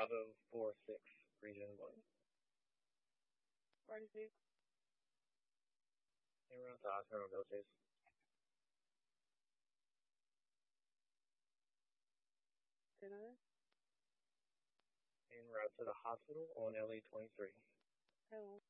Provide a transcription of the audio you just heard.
Bravo 46, Region 1. 46. En route to hospital, go chase. En route to the hospital on LE 23. Hello.